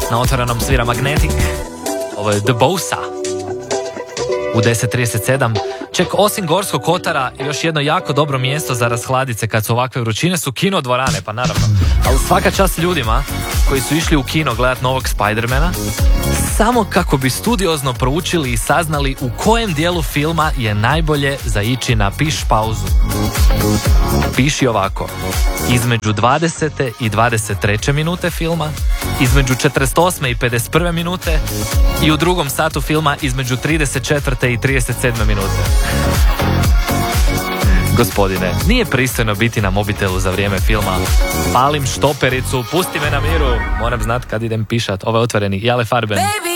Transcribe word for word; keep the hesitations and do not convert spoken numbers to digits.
Na otvorenom svira Magnetic. Ovo je The Bosa. U deset trideset sedam. Ček, osim Gorskog kotara, još jedno jako dobro mjesto za rashladice kad su ovakve vrućine su kino dvorane, pa naravno. Ali svaka čast ljudima koji su išli u kino gledat novog Spidermana samo kako bi studiozno proučili i saznali u kojem dijelu filma je najbolje za ići na piš pauzu. Piši ovako: između dvadesete i dvadeset treće minute filma, između četrdeset osme i pedeset prve minute i u drugom satu filma između trideset četvrte i trideset sedme minute. Gospodine, nije pristojno biti na mobitelu za vrijeme filma. Palim štopericu, pusti me na miru. Moram znat kad idem pišat. Ovo je otvoreni Jale Farben. Baby.